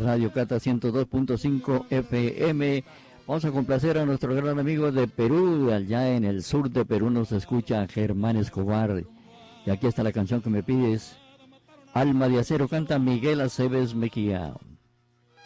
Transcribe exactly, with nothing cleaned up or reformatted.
Radio Cata ciento dos punto cinco F M. Vamos a complacer a nuestro gran amigo de Perú, allá en el sur de Perú nos escucha Germán Escobar. Y aquí está la canción que me pides, Alma de Acero, canta Miguel Aceves Mejía.